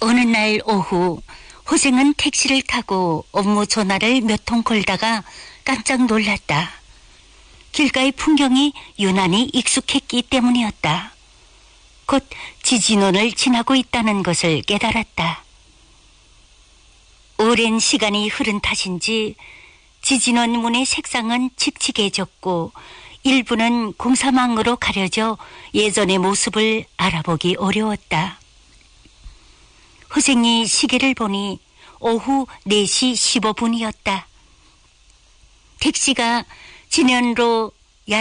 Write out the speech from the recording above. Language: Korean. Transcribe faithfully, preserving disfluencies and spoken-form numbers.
어느 날 오후 호생은 택시를 타고 업무 전화를 몇 통 걸다가 깜짝 놀랐다. 길가의 풍경이 유난히 익숙했기 때문이었다. 곧 지진원을 지나고 있다는 것을 깨달았다. 오랜 시간이 흐른 탓인지 지진원 문의 색상은 칙칙해졌고 일부는 공사망으로 가려져 예전의 모습을 알아보기 어려웠다. 호생이 시계를 보니 오후 네 시 십오 분이었다. 택시가 진현로